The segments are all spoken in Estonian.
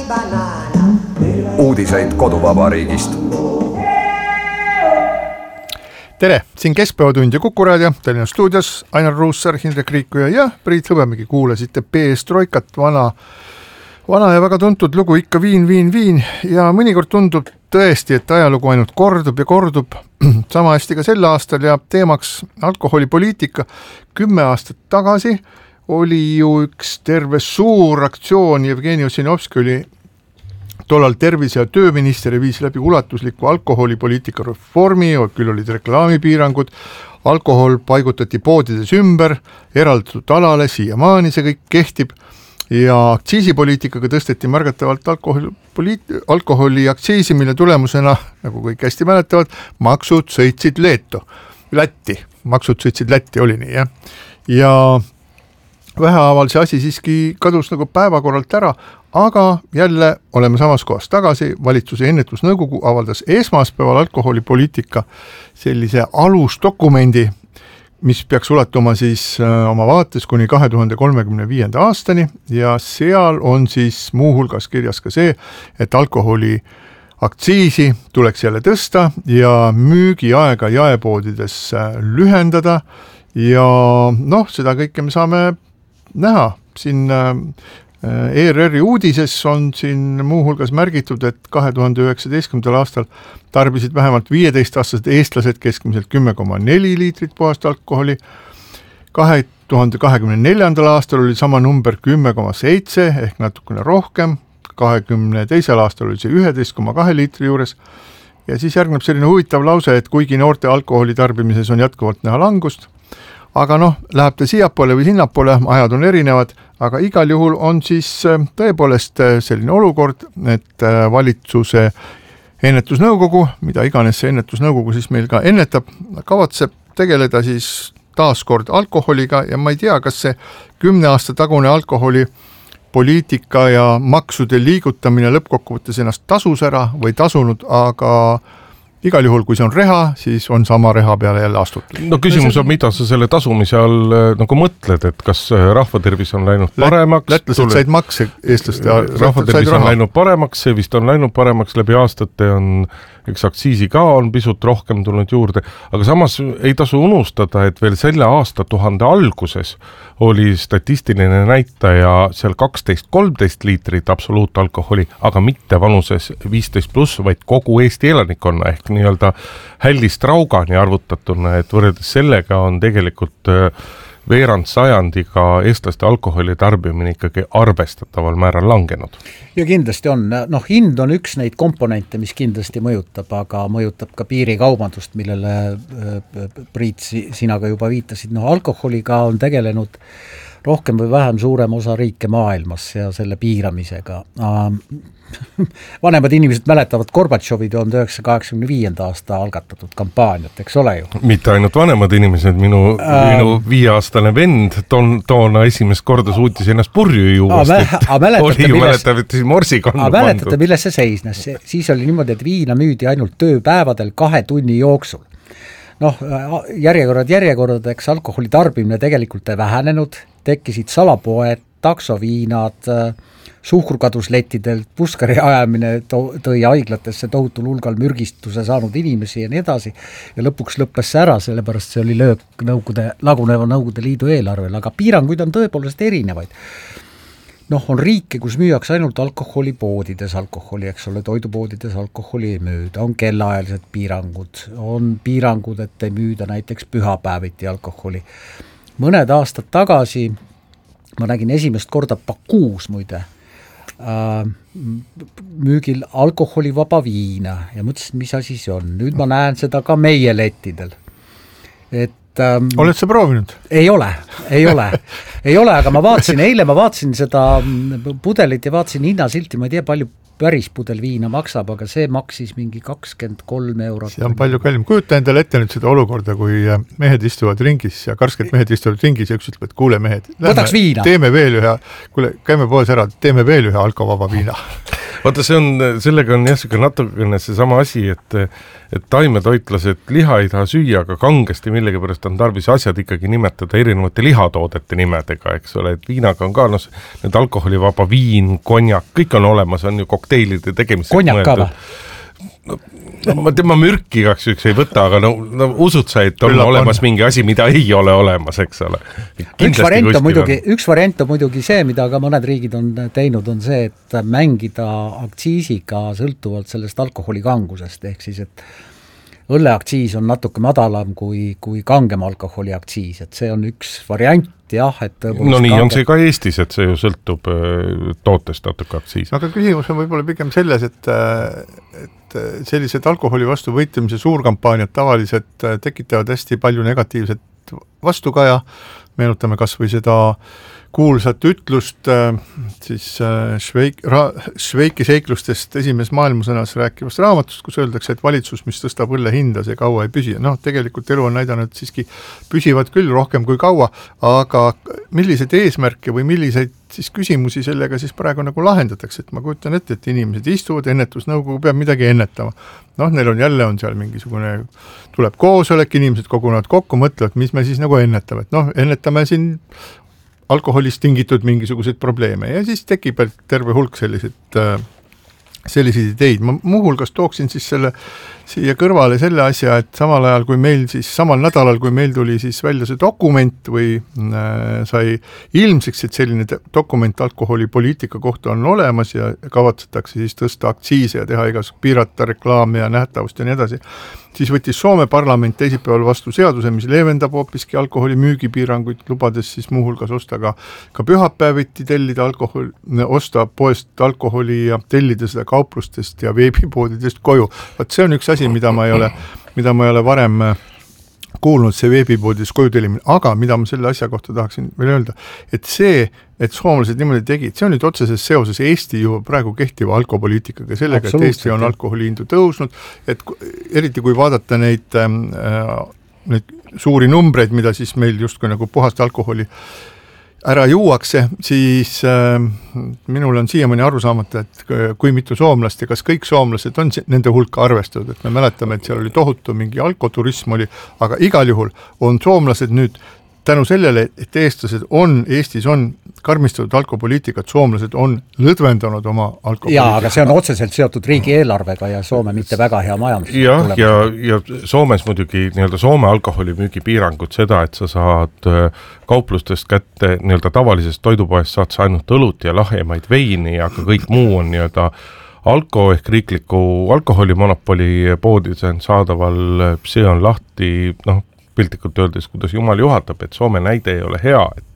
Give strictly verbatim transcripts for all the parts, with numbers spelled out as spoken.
Uudiseid koduvabariigist. Tere, siin Keskpäevatund ja Kuku Raadio, Tallinna stuudios Ainar Ruussaar, Hindrek Riikuja ja Priit Hõbemägi. Kuulasite Perestroikat, vana, vana ja väga tuntud lugu ikka viin, viin, viin ja mõnikord tundub tõesti, et ajalugu ainult kordub ja kordub sama hästi ka sel aastal ja teemaks alkoholipoliitika. Kümme aastat tagasi oli ju üks terve suur aktsioon, Jevgeni Ossinovski oli tollal tervise- ja tööminister ja viis läbi ulatusliku alkoholipoliitika reformi, küll olid reklaamipiirangud, alkohol paigutati poodides ümber, eraldatud alale, siiamaani see kõik kehtib ja aktsiisipoliitikaga tõsteti märgatavalt alkoholi, alkoholi aktsiisi, mille tulemusena, nagu kõik hästi mäletavad, maksud sõitsid Leeto, Lätti, maksud sõitsid Lätti, oli nii, jah. Ja vähehaaval see asi siiski kadus nagu päevakorralt ära, aga jälle oleme samas kohas tagasi. Valitsuse ennetusnõukogu avaldas esmaspäeval alkoholipoliitika sellise alusdokumendi, mis peaks ulatuma siis oma vaates kuni kahe tuhande kolmekümne viienda aastani ja seal on siis muuhulgas kirjas ka see, et alkoholi aktsiisi tuleks jälle tõsta ja müügiaega jaepoodides lühendada ja noh, seda kõike me saame näha. Siin E R R-i uudises on siin muuhulgas märgitud, et kahe tuhande üheksateistkümnendal aastal tarbisid vähemalt viieteist-aastased eestlased keskmiselt kümme koma neli liitrit puhast alkoholi. kahe tuhande kahekümne neljandal aastal oli sama number kümme koma seitse ehk natukene rohkem. kahekümne teisel aastal oli see üksteist koma kaks liitri juures. Ja siis järgneb selline huvitav lause, et kuigi noorte alkoholi tarbimises on jätkuvalt näha langust, aga noh, läheb ta siiapoole või sinnapoole, ajad on erinevad, aga igal juhul on siis tõepoolest selline olukord, et valitsuse ennetusnõukogu, mida iganes see ennetusnõukogu siis meil ka ennetab, kavatseb tegeleda siis taaskord alkoholiga ja ma ei tea, kas see kümne aasta tagune alkoholi poliitika ja maksude liigutamine lõppkokkuvõttes ennast tasus ära või tasunud, aga igal juhul, kui see on reha, siis on sama reha peale jälle astutud. No küsimus on, mida sa selle tasumise all nagu mõtled, et kas rahvatervis on läinud paremaks? Lätlased tule... said makse eestlaste. Rahvatervis on läinud paremaks, see vist on läinud paremaks läbi aastate, on eks aktsiisi ka on pisut rohkem tulnud juurde, aga samas ei tasu unustada, et veel selle aasta tuhande alguses oli statistiline näitaja seal kaksteist kolmteist liitrit absoluutalkoholi, aga mitte vanuses viisteist pluss, vaid kogu Eesti elanikkonna ehk nii-öelda hällist raugani arvutatuna, et võrreldes sellega on tegelikult veerand sajandiga eestlaste alkoholi tarbimine ikkagi arvestataval määral langenud. Ja kindlasti on, noh hind on üks neid komponente, mis kindlasti mõjutab, aga mõjutab ka piirikaubandust, millele Priit, sina ka juba viitasid. No alkoholiga on tegelenud rohkem või vähem suurem osa riike maailmas ja selle piiramisega. Vanemad inimesed mäletavad Gorbatšovi tuhande üheksasaja kaheksakümne viienda aasta algatatud kampaaniat, eks ole ju? Mitte ainult vanemad inimesed, minu, äh, minu viieaastane vend ton, toona esimest korda suutis ennast purju juuast, et oli ju mäletate morsi kannu pandud. Mäletate, milles see seisnes? Siis oli niimoodi, et viina müüdi ainult tööpäevadel kahe tunni jooksul. Noh, järjekorrad järjekordadeks alkoholi tarbimine tegelikult ei vähenenud, tekkisid salapoed, taksoviinad, suhkrukaduslettidelt, puskari ajamine tõi haiglatesse tohutul hulgal mürgistuse saanud inimesi ja nii edasi ja lõpuks lõppes see ära, sellepärast see oli löök nõukogude, laguneva Nõukogude Liidu eelarvel, aga piiranguid on tõepoolest erinevaid. Noh, on riike, kus müüakse ainult alkoholipoodides alkoholi, eks ole, toidupoodides alkoholi ei müüda, on kellaajalised piirangud, on piirangud, et ei müüda näiteks pühapäeviti alkoholi. Mõned aastad tagasi ma nägin esimest korda Bakuus muide müügil alkoholivaba viina ja mõtlesin, mis asi see on. Nüüd ma näen seda ka meie lettidel. Et ähm, oled sa proovinud? Ei ole, ei ole. ei ole, aga ma vaatasin, eile ma vaatasin seda pudelit ja vaatasin hinnasilti, ma ei tea palju päris pudel viina maksab, aga see maksis mingi kakskümmend kolm eurot. See on palju kallim. Kujuta endale ette nüüd seda olukorda, kui mehed istuvad ringis ja karsked mehed istuvad ringis ja üks ütleb, et kuule mehed, võtaks viina. Teeme veel ühe, kuule, käime poes ära, teeme veel ühe alkovaba viina. vaata, see on, sellega on jah, natukene see sama asi, et et taimetoitlased liha ei taha süüa, aga kangesti millegipärast on tarvis asjad ikkagi nimetada erinevate lihatoodete nimedega, eks ole, et viinaga on ka, noh, need alkoholivaba viin, konjak, kõik on olemas, on ju kokteilide tegemiseks konjak ka või? No, no, ma tema mürki igaks üks ei võta, aga no, no usud sa, et on Küllap olemas on. mingi asi, mida ei ole olemas, eks ole. Üks variant, on muidugi, üks variant on muidugi see, mida ka mõned riigid on teinud, on see, et mängida aktsiisiga sõltuvalt sellest alkoholi kangusest, ehk siis, et õlleaktsiis on natuke madalam kui, kui kangem alkoholi aktsiis, et see on üks variant, jah, et no nii kange... on see ka Eestis, et see ju sõltub tootest natuke aktsiis. Aga küsimus on võib-olla pigem selles, et, et sellised alkoholi vastu võitlemise suurkampaaniad tavaliselt tekitavad hästi palju negatiivset vastukaja, meenutame kas või seda kuulsat ütlust siis Šveik, ra, Šveiki seiklustest esimeses maailmasõnas rääkivast raamatust, kus öeldakse, et valitsus, mis tõstab õlle hinda, see kaua ei püsi. Noh, tegelikult elu on näidanud siiski püsivad küll rohkem kui kaua, aga milliseid eesmärke või milliseid siis küsimusi sellega siis praegu nagu lahendatakse, et ma kujutan ette, et inimesed istuvad, ennetusnõukogu peab midagi ennetama. Noh, neil on jälle on seal mingisugune, tuleb koosolek, inimesed kogunevad kokku, mõtlevad, mis me siis nagu ennetame, et noh, ennetame siin alkoholist tingitud mingisuguseid probleeme ja siis tekib terve hulk sellised, selliseid ideid. Ma muuhulgas tooksin siis selle siia kõrvale selle asja, et samal ajal, kui meil siis, samal nädalal, kui meil tuli siis välja see dokument või äh, sai ilmseks, et selline dokument alkoholipoliitika kohta on olemas ja kavatsetakse siis tõsta aktsiise ja teha igas piirata reklaami ja nähtavust ja nii edasi, siis võttis Soome parlament teisipäeval vastu seaduse, mis leevendab hoopiski alkoholi müügipiiranguid, lubades siis muuhulgas osta ka, ka pühapäeviti tellida alkohol, osta poest alkoholi ja tellida seda kauplustest ja veebipoodidest koju. Vaat see on üks asi, mida ma ei ole, mida ma ei ole varem kuulnud, see veebipoodis koju tellimine, aga mida ma selle asja kohta tahaksin veel öelda, et see, et soomlased niimoodi tegid, see on nüüd otseses seoses Eesti ju praegu kehtiva alkopoliitikaga, sellega, et Eesti on alkoholihindu tõusnud, et eriti kui vaadata neid, äh, neid suuri numbreid, mida siis meil justkui nagu puhast alkoholi ära juuakse, siis äh, minul on siiamaani aru saamata, et kui mitu soomlast ja kas kõik soomlased on nende hulka arvestatud, et me mäletame, et seal oli tohutu mingi alkoturism oli, aga igal juhul on soomlased nüüd tänu sellele, et eestlased on, Eestis on karmistatud alkopoliitikat, soomlased on lõdvendanud oma alkopoliitikat. Jaa, aga see on otseselt seotud riigi eelarvega ja Soome mitte väga hea majandus. Jah, ja, ja Soomes muidugi nii-öelda Soome alkoholimüügi piirangud seda, et sa saad kauplustest kätte nii-öelda tavalisest toidupoest saad sa ainult õlut ja lahjemaid veini, aga kõik muu on nii-öelda alko ehk riikliku alkoholimonopoli poodides on saadaval, see on lahti, noh, piltlikult öeldes, kuidas jumal juhatab, et Soome näide ei ole hea, et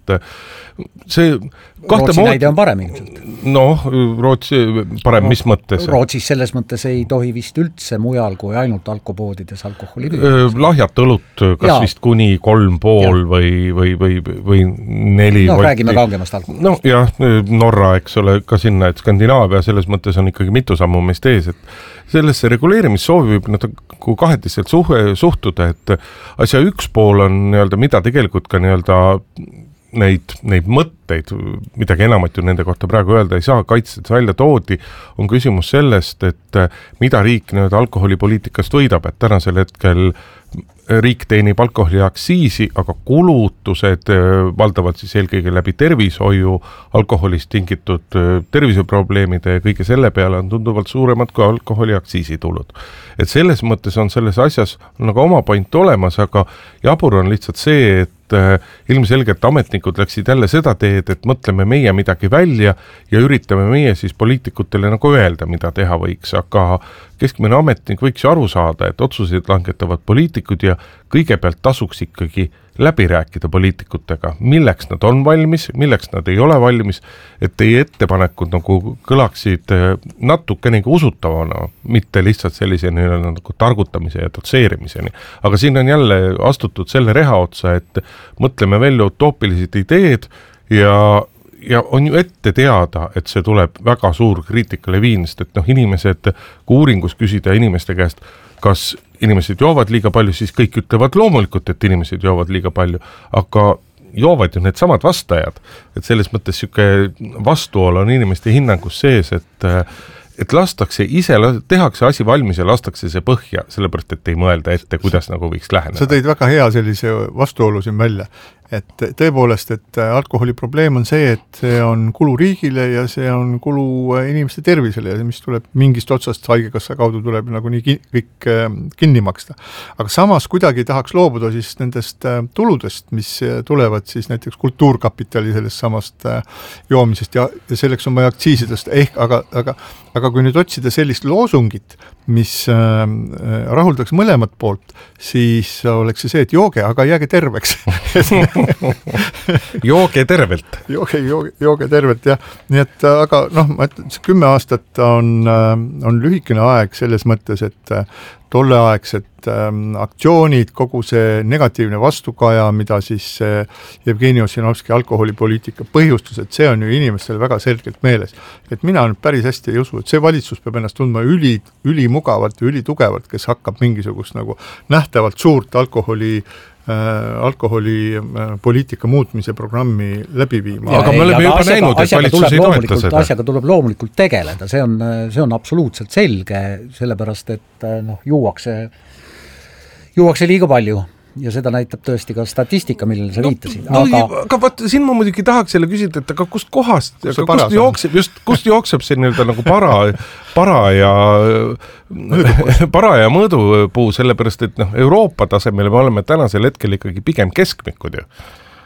see kahte Rootsi mood... näide on parem ilmselt. Noh, Rootsi parem no, mis mõttes? Rootsis selles mõttes ei tohi vist üldse mujal kui ainult alkopoodides alkoholi müüa. Lahjat õlut, kas ja. vist kuni kolm pool ja. või, või, või, või neli. No räägime kangemast alkoholist. No jah, Norra, eks ole, ka sinna, et Skandinaavia selles mõttes on ikkagi mitu sammu meist ees, et sellesse reguleerimissoovi võib nagu kahetiselt suhe, suhtuda, et asja üks pool on nii-öelda, mida tegelikult ka nii-öelda neid, neid mõtteid, midagi enamat ju nende kohta praegu öelda ei saa, kaitsed välja toodi, on küsimus sellest, et mida riik nüüd alkoholipoliitikast võidab, et tänasel hetkel riik teenib alkoholiaktsiisi, aga kulutused valdavalt siis eelkõige läbi tervishoiu, alkoholist tingitud terviseprobleemide ja kõige selle peale on tunduvalt suuremad kui alkoholiaktsiisi tulud. Et selles mõttes on selles asjas nagu oma point olemas, aga jabur on lihtsalt see, et ilmselgelt ametnikud läksid jälle seda teed, et mõtleme meie midagi välja ja üritame meie siis poliitikutele nagu öelda, mida teha võiks, aga keskmine ametnik võiks ju aru saada, et otsuseid langetavad poliitikud ja kõigepealt tasuks ikkagi läbi rääkida poliitikutega, milleks nad on valmis, milleks nad ei ole valmis, et teie ettepanekud nagu kõlaksid natukenegi usutavana, mitte lihtsalt sellise nagu targutamise ja dotseerimiseni. Aga siin on jälle astutud selle reha otsa, et mõtleme välja utoopilised ideed ja ja on ju ette teada, et see tuleb väga suur kriitikale viinist, et noh, inimesed, kui uuringus küsida inimeste käest, kas inimesed joovad liiga palju, siis kõik ütlevad loomulikult, et inimesed joovad liiga palju, aga joovad ju need samad vastajad, et selles mõttes siuke vastuol on inimeste hinnangus sees, et et lastakse ise, tehakse asi valmis ja lastakse see põhja, sellepärast, et ei mõelda ette, kuidas nagu võiks läheneda. Sa tõid väga hea sellise vastuolu siin välja, et tõepoolest, et alkoholi probleem on see, et see on kulu riigile ja see on kulu inimeste tervisele ja see, mis tuleb mingist otsast haigekassa kaudu tuleb nagu nii kõik kinni maksta. Aga samas kuidagi tahaks loobuda siis nendest tuludest, mis tulevad siis näiteks kultuurkapitali sellest samast joomisest ja, ja selleks on vaja aktsiisidest ehk, aga, aga Aga kui nüüd otsida sellist loosungit, mis äh, rahuldaks mõlemat poolt, siis oleks see see, et jooge, aga jääge terveks. jooge tervelt. Jooge, jooge, jooge tervelt, jah. Nii et, aga noh, ma ütlen, see kümme aastat on, on lühikene aeg selles mõttes, et tolleaegset ähm, aktsioonid, kogu see negatiivne vastukaja, mida siis äh, Jevgeni Ossinovski alkoholipoliitika põhjustus, et see on ju inimestel väga selgelt meeles. Et mina nüüd päris hästi ei usu, et see valitsus peab ennast tundma üli, ülimugavalt ja ülitugevalt, kes hakkab mingisugust nagu nähtavalt suurt alkoholi äh, alkoholi äh, poliitika muutmise programmi läbi viima. Ja, aga me oleme juba asjaga, näinud, et valitsus ei toeta seda. Asjaga tuleb loomulikult tegeleda, see on, see on absoluutselt selge, sellepärast et noh, juuakse, juuakse liiga palju ja seda näitab tõesti ka statistika, millele sa no, viitasid. No, aga aga vaat, siin ma muidugi tahaks selle küsida, et aga kust kohast, kust, kust jookseb, just, kust jookseb see nii-öelda nagu para, para ja para ja mõõdupuu, sellepärast, et noh, Euroopa tasemel me oleme tänasel hetkel ikkagi pigem keskmikud ju.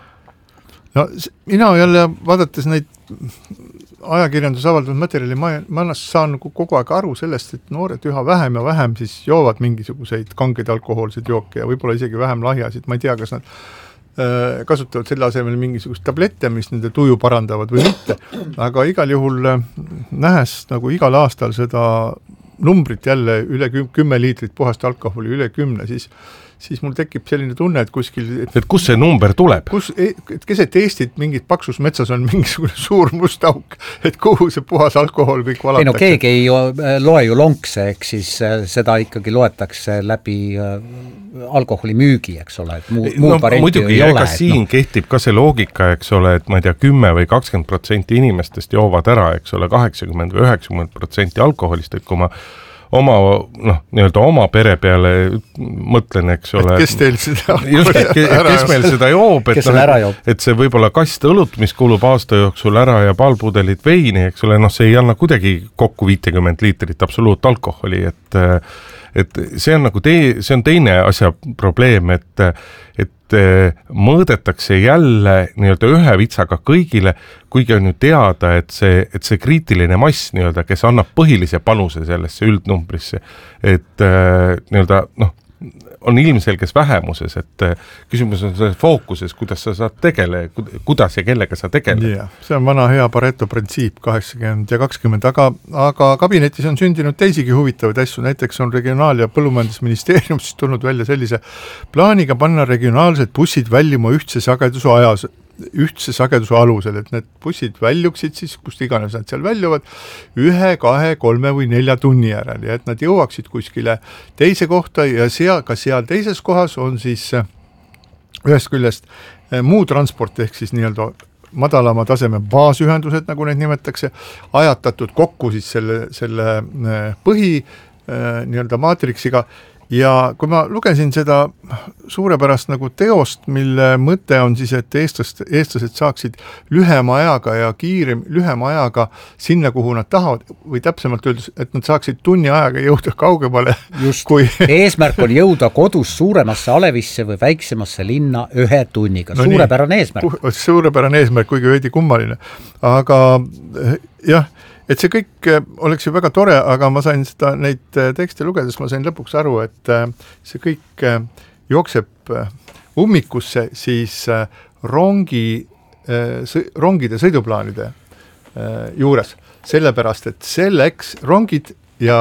No mina jälle vaadates neid ajakirjandus avaldatud materjali, ma, ma saan kogu aeg aru sellest, et noored üha vähem ja vähem siis joovad mingisuguseid kangeid alkohoolseid jooke ja võib-olla isegi vähem lahjasid, ma ei tea, kas nad äh, kasutavad selle asemel mingisugust tablette, mis nende tuju parandavad või mitte, aga igal juhul äh, nähes nagu igal aastal seda numbrit jälle üle kümme liitrit puhast alkoholi, üle kümne, siis siis mul tekib selline tunne, et kuskil... Et, et kus see number tuleb? Kus, et keset Eestit mingit paksus metsas on mingisugune suur must auk, et kuhu see puhas alkohol kõik valatakse. Ei no keegi ei jo, loe ju lonkse, eks siis seda ikkagi loetakse läbi alkoholi müügi, eks ole, et muu, muu no, varianti muidugi, ei ole. Siin no. kehtib ka see loogika, eks ole, et ma ei tea, kümme või kakskümmend protsenti inimestest joovad ära, eks ole, kaheksakümmend või üheksakümmend protsenti alkoholist, et kui ma oma, noh, nii-öelda oma pere peale mõtlen, eks ole. Et kes teil seda just, et, kes meil seda joob, et, no, et see võib-olla kast õlut, mis kulub aasta jooksul ära ja paalpudelit veini, eks ole, noh, see ei anna kuidagi kokku viitekümmet liitrit absoluutalkoholi, et et see on nagu tee, see on teine asja probleem, et, et mõõdetakse jälle nii-öelda ühe vitsaga kõigile, kuigi on ju teada, et see, et see kriitiline mass nii-öelda, kes annab põhilise panuse sellesse üldnumbrisse, et nii-öelda, noh, on ilmselges vähemuses, et küsimus on selles fookuses, kuidas sa saad tegele, kuidas ja kellega sa tegeled. Yeah, see on vana hea Pareto printsiip kaheksakümmend ja kakskümmend, aga, aga kabinetis on sündinud teisigi huvitavaid asju, näiteks on Regionaal- ja Põllumajandusministeeriumis tulnud välja sellise plaaniga panna regionaalsed bussid väljuma ühtse sageduse ajas, ühtse sageduse alusel, et need bussid väljuksid siis, kust iganes nad seal väljuvad, ühe, kahe, kolme või nelja tunni järel ja et nad jõuaksid kuskile teise kohta ja seal, ka seal teises kohas on siis ühest küljest muu transport ehk siis nii-öelda madalama taseme baasühendused, nagu neid nimetakse, ajatatud kokku siis selle, selle põhi nii-öelda maatriksiga. Ja kui ma lugesin seda suurepärast nagu teost, mille mõte on siis, et eestlast, eestlased saaksid lühema ajaga ja kiirem, lühema ajaga sinna, kuhu nad tahavad, või täpsemalt öeldes, et nad saaksid tunni ajaga jõuda kaugemale. Just, kui... eesmärk on jõuda kodus suuremasse Alevisse või väiksemasse linna ühe tunniga. No suurepärane nii, eesmärk. Suurepärane eesmärk, kuigi veidi kummaline. Aga jah, et see kõik oleks ju väga tore, aga ma sain seda neid tekste lugedes, ma sain lõpuks aru, et see kõik jookseb ummikusse siis rongi, rongide sõiduplaanide juures. Sellepärast, et selleks rongid ja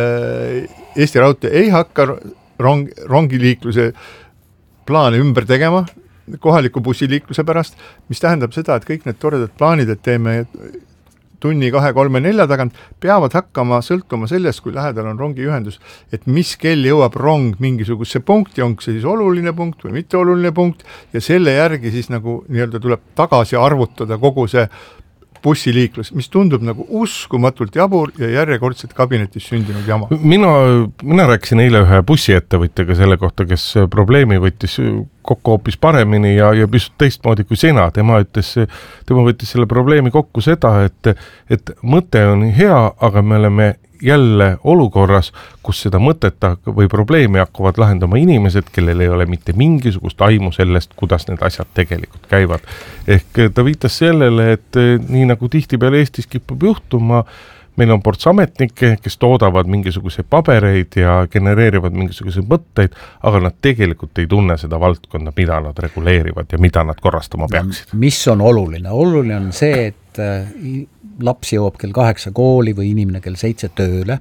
Eesti Raudtee ei hakka rong, rongiliikluse plaane ümber tegema kohaliku bussiliikluse pärast, mis tähendab seda, et kõik need toredad plaanid, et teeme tunni, kahe, kolme, nelja tagant, peavad hakkama sõltuma sellest, kui lähedal on rongiühendus, et mis kell jõuab rong mingisuguse punkti, on see siis oluline punkt või mitte oluline punkt, ja selle järgi siis nagu nii-öelda tuleb tagasi arvutada kogu see bussiliiklus, mis tundub nagu uskumatult jabur ja järjekordselt kabinetis sündinud jama. Mina, mina rääkisin eile ühe bussiettevõtjaga selle kohta, kes probleemi võttis kokku hoopis paremini ja, ja pisut teistmoodi kui sina. Tema ütles, tema võttis selle probleemi kokku seda, et, et mõte on hea, aga me oleme jälle olukorras, kus seda mõtet või probleemi hakkavad lahendama inimesed, kellel ei ole mitte mingisugust aimu sellest, kuidas need asjad tegelikult käivad. Ehk ta viitas sellele, et nii nagu tihtipeale Eestis kipub juhtuma, meil on ports ametnikke, kes toodavad mingisuguseid pabereid ja genereerivad mingisuguseid mõtteid, aga nad tegelikult ei tunne seda valdkonda, mida nad reguleerivad ja mida nad korrastama peaksid. Mis on oluline? Oluline on see, et laps jõuab kell kaheksa kooli või inimene kell seitse tööle.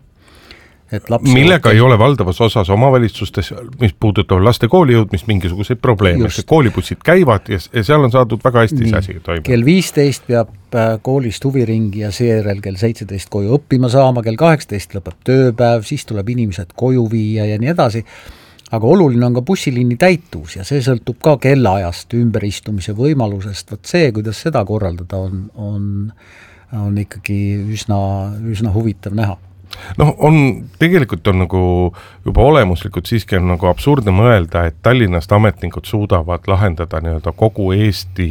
Et laps millega ei ole valdavas osas omavalitsustes, mis puudutab laste kooli jõudmist, mingisuguseid probleeme. Koolibussid käivad ja seal on saadud väga hästi see asi toimub. Kell viisteist peab koolist huviringi ja seejärel kell seitseteist koju õppima saama, kell kaheksateist lõpeb tööpäev, siis tuleb inimesed koju viia ja nii edasi. Aga oluline on ka bussiliini täituvus ja see sõltub ka kellaajast, ümberistumise võimalusest. Võt see, kuidas seda korraldada, on, on, on ikkagi üsna, üsna huvitav näha. Noh, on, tegelikult on nagu juba olemuslikult siiski on nagu absurdne mõelda, et Tallinnast ametnikud suudavad lahendada nii-öelda kogu Eesti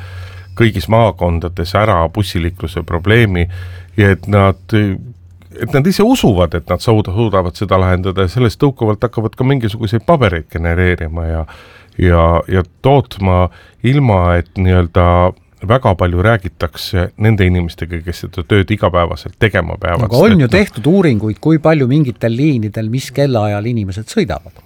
kõigis maakondades ära bussiliikluse probleemi ja et nad, et nad ise usuvad, et nad suudavad seda lahendada ja sellest tõukuvalt hakkavad ka mingisuguseid pabereid genereerima ja, ja, ja tootma ilma, et nii-öelda väga palju räägitakse nende inimestega, kes seda tööd igapäevaselt tegema peavad. Aga on ju tehtud uuringuid, kui palju mingitel liinidel, mis kellaajal inimesed sõidavad?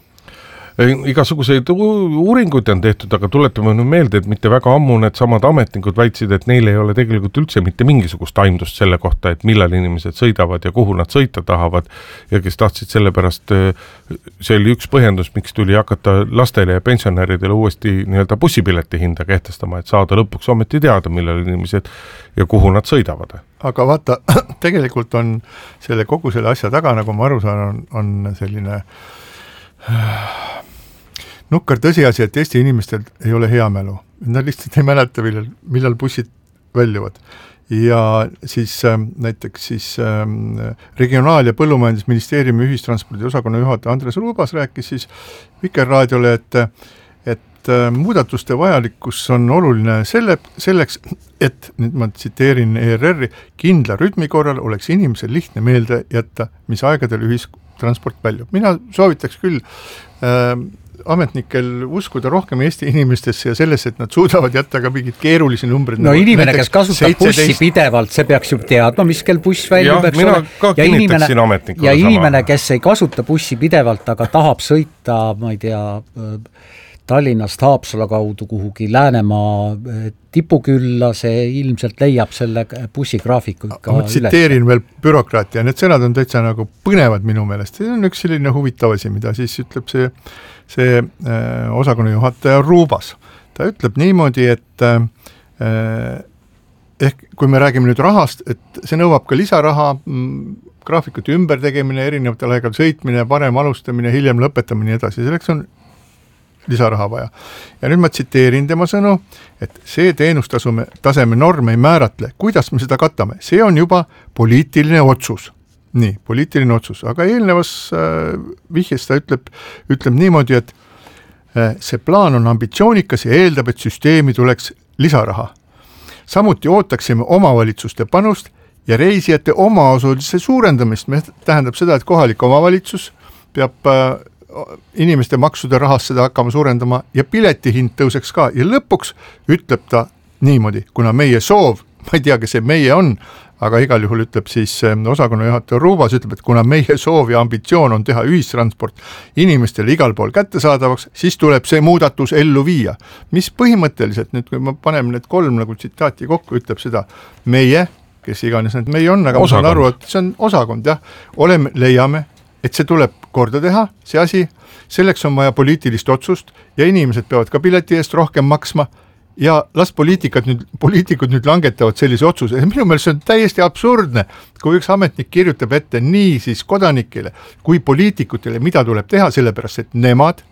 Igasuguseid uuringuid on tehtud, aga tuletame nüüd meelde, et mitte väga ammu need samad ametnikud väitsid, et neil ei ole tegelikult üldse mitte mingisugust aimdust selle kohta, et millal inimesed sõidavad ja kuhu nad sõita tahavad ja kes tahtsid sellepärast, see oli üks põhjendus, miks tuli hakata lastele ja pensionäridele uuesti nii-öelda bussipileti hinda kehtestama, et saada lõpuks ometi teada, millal inimesed ja kuhu nad sõidavad. Aga vaata, tegelikult on selle kogu selle asja taga, nagu ma aru saan, on, on selline nukkar tõsiasi, et Eesti inimestel ei ole hea mälu. Nad lihtsalt ei mäleta, millal, millal bussid väljuvad. Ja siis äh, näiteks siis äh, Regionaal- ja Põllumajandusministeeriumi ühistranspordi osakonna juhataja Andres Ruubas rääkis siis Vikerraadiole, et, et äh, muudatuste vajalikkus on oluline selle, selleks, et, nüüd ma tsiteerin E R R-i, kindla rütmi korral oleks inimesel lihtne meelde jätta, mis aegadel ühistransport väljub. Mina soovitaks küll äh, ametnikel uskuda rohkem Eesti inimestesse ja selles, et nad suudavad jätta ka mingid keerulisi numbrid. No nagu inimene, kes kasutab seitseteist bussi pidevalt, see peaks ju teadma, mis kell buss väljub, eks ole. Ja inimene, ja inimene, kes ei kasuta bussi pidevalt, aga tahab sõita, ma ei tea, Tallinnast Haapsala kaudu kuhugi Läänemaa tipukülla, see ilmselt leiab selle bussigraafiku ikka ma tsiteerin veel bürokraatia, need sõnad on täitsa nagu põnevad minu meelest. See on üks selline huvitav asi, mida siis ütleb see, see äh, osakonna juhataja Ruubas. Ta ütleb niimoodi, et äh, ehk kui me räägime nüüd rahast, et see nõuab ka lisaraha, m, graafikute ümbertegemine, erinevatel aegal sõitmine, parem alustamine, hiljem lõpetamine ja edasi. Selleks on lisaraha vaja. Ja nüüd ma tsiteerin tema sõnu, et see teenustaseme taseme norm ei määratle, kuidas me seda katame. See on juba poliitiline otsus. Nii, poliitiline otsus. Aga eelnevas äh, vihjes ta ütleb, ütleb niimoodi, et äh, see plaan on ambitsioonikas ja eeldab, et süsteemi tuleks lisaraha. Samuti ootaksime omavalitsuste panust ja reisijate omaosalise suurendamist. Me tähendab seda, et kohalik omavalitsus peab äh, inimeste maksude rahast seda hakkama suurendama ja piletihind tõuseks ka. Ja lõpuks ütleb ta niimoodi, kuna meie soov, ma ei tea, kes see meie on, aga igal juhul ütleb siis osakonna juhataja Ruubas, ütleb, et kuna meie soov ja ambitsioon on teha ühistransport inimestele igal pool kättesaadavaks, siis tuleb see muudatus ellu viia. Mis põhimõtteliselt, nüüd kui ma paneme need kolm nagu tsitaati kokku, ütleb seda meie, kes iganes need meie on, aga osakond. Ma saan aru, et see on osakond, jah, oleme, leiame, et see tuleb korda teha, see asi, selleks on vaja poliitilist otsust ja inimesed peavad ka pileti eest rohkem maksma ja las poliitikud nüüd, poliitikud nüüd langetavad sellise otsuse. Minu meelest see on täiesti absurdne, kui üks ametnik kirjutab ette nii siis kodanikele kui poliitikutele, mida tuleb teha, sellepärast et nemad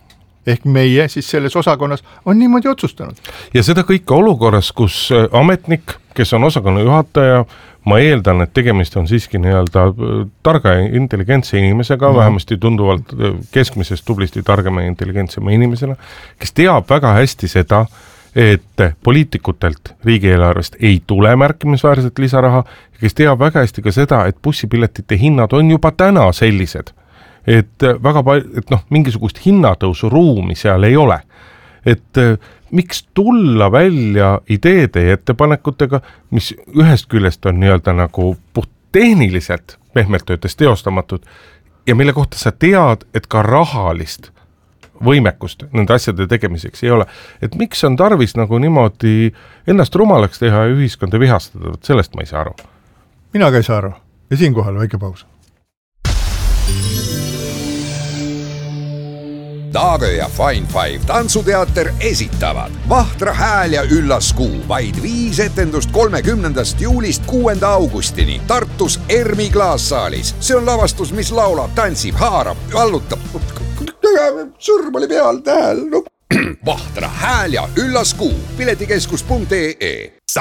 ehk meie siis selles osakonnas on niimoodi otsustanud. Ja seda kõike olukorras, kus ametnik, kes on osakonna juhataja, ma eeldan, et tegemist on siiski nii-öelda targa ja intelligentse inimesega, mm. vähemasti tunduvalt keskmisest tublisti targema ja intelligentsema inimesena, kes teab väga hästi seda, et poliitikutelt riigieelarvest ei tule märkimisväärselt lisaraha ja kes teab väga hästi ka seda, et bussipiletite hinnad on juba täna sellised, et väga palju, et noh, mingisugust hinnatõusu ruumi seal ei ole. Et miks tulla välja ideede ja ettepanekutega, mis ühest küljest on nii-öelda nagu puht tehniliselt pehmelt töötes teostamatud ja mille kohta sa tead, et ka rahalist võimekust nende asjade tegemiseks ei ole. Et miks on tarvis nagu niimoodi ennast rumalaks teha ja ühiskonda vihastada, sellest ma ei saa aru. Mina ka ei saa aru ja siinkohal väike paus. Taagö ja Fine Five tantsuteater esitavad Vahtra hääl ja üllas kuu, vaid viis etendust kolmekümnendast juulist kuuenda augustini Tartus Ermi klaassaalis. See on lavastus, mis laulab, tantsib, haarab, allutab. Sõrm oli peal tähel. No. Vahtra hääl ja üllas kuu, piletikeskus punkt ee